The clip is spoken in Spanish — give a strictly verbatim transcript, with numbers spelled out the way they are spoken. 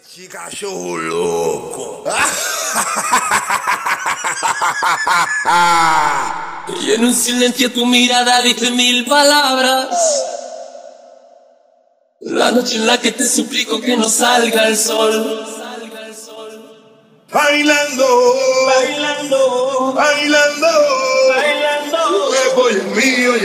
Chica, yo loco. Y en un silencio tu mirada dice mil palabras. La noche en la que te suplico que no salga el sol. Bailando, Bailando, bailando, bailando. que voy en mío.